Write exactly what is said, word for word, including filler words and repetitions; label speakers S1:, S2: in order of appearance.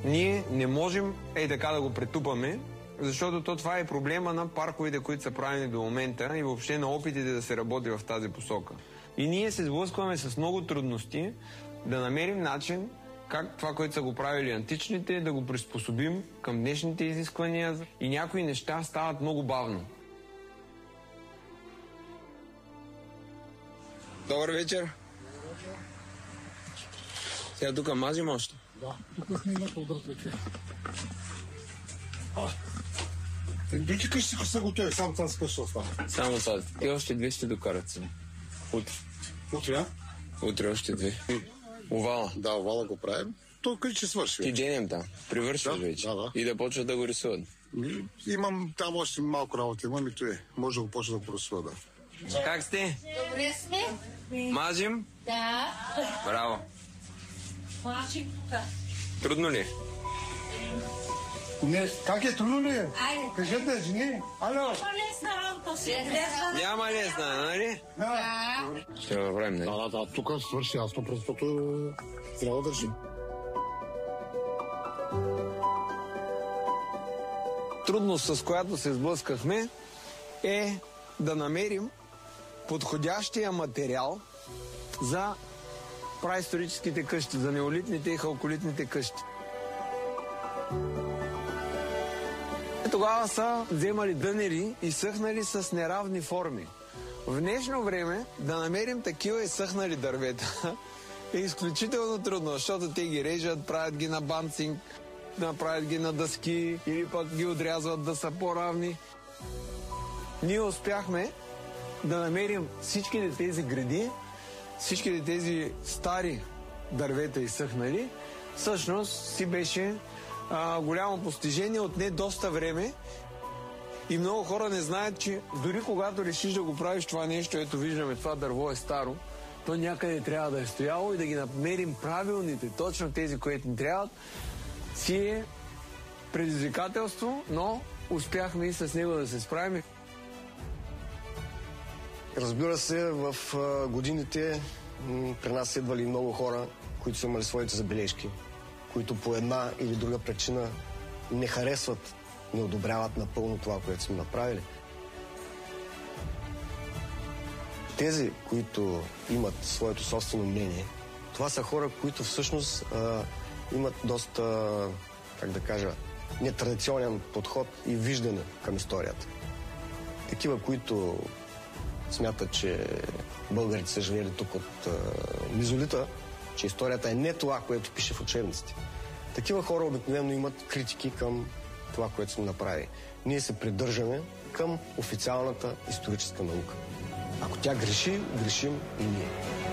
S1: ние не можем ей така да го претупаме, защото то това е проблема на парковете, които са правени до момента и въобще на опитите да се работи в тази посока. И ние се сблъскваме с много трудности да намерим начин как това, което са го правили античните, да го приспособим към днешните изисквания и някои неща стават много бавно. Добър вечер. Сега тук мазим още?
S2: Да, тук снимат образ вечер. Двете къщи са готови, само тази къща остава.
S1: Само тази. И още две ще докарат си. Утре.
S2: Утре?
S1: Утре още две. Овала.
S2: Да, овала го правим. Той къде ще свърши.
S1: Ти денем там. Привършваш
S2: да,
S1: вече.
S2: Да, да.
S1: И да почват да го рисуват.
S2: Имам там още малко работа. Имам и той. Може да го почва да го рисува, да.
S1: Как сте?
S3: Добре сме.
S1: Мазим?
S3: Да.
S1: Браво.
S3: Мажим.
S1: Трудно ли?
S2: Не, как е, трудно ли е?
S3: Айде.
S2: Кажете, жени. Ало.
S3: Няма лесна работа си.
S1: Няма лесна, нали?
S3: Да.
S1: Ще го направим, нали?
S2: Да, да, да. Тук свърши ясно, защото трябва да държим.
S1: Трудност, с която се сблъскахме, е да намерим подходящия материал за праисторическите къщи, за неолитните и халколитните къщи. Тогава са вземали дънери и съхнали с неравни форми. В днешно време да намерим такива и съхнали дървета е изключително трудно, защото те ги режат, правят ги на банцинг, направят ги на дъски или пък ги отрязват да са по-равни. Ние успяхме да намерим всичките тези гради, всичките тези стари дървета изсъхнали. Всъщност си беше а, голямо постижение от не доста време и много хора не знаят, че дори когато решиш да го правиш това нещо, ето виждаме, това дърво е старо, то някъде трябва да е стояло и да ги намерим правилните, точно тези, които ни трябват, си е предизвикателство, но успяхме и с него да се справим.
S4: Разбира се, в годините при нас са идвали много хора, които са имали своите забележки, които по една или друга причина не харесват, не одобряват напълно това, което сме направили. Тези, които имат своето собствено мнение, това са хора, които всъщност а, имат доста, как да кажа, нетрадиционен подход и виждане към историята. Такива, които смятат, че българите са живели тук от а, мизолита, че историята е не това, което пише в учебниците. Такива хора обикновено имат критики към това, което сме направили. Ние се придържаме към официалната историческа наука. Ако тя греши, грешим и ние.